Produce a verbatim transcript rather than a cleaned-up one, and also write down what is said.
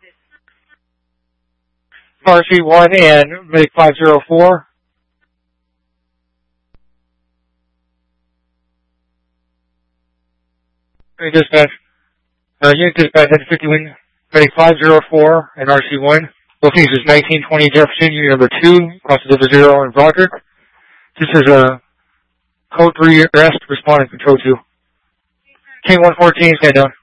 R C one and Medic five zero four. Dispatch. Uh, unit dispatch at fifty-one, Medic five zero four and R C one. Location is nineteen twenty Jefferson, unit number two, cross over zero in Broderick. This is a code three arrest, responding control two. King one fourteen, stand down.